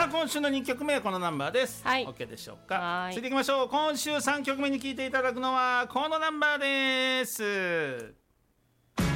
さあ今週の2曲目はこのナンバーです、 はい、 OK でしょうか。続いていきましょう。今週3曲目に聴いていただくのはこのナンバーです。